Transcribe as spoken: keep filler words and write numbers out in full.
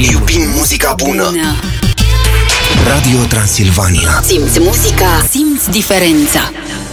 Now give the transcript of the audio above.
Iubim muzica bună. bună. Radio Transilvania. Simți muzica, simți diferența.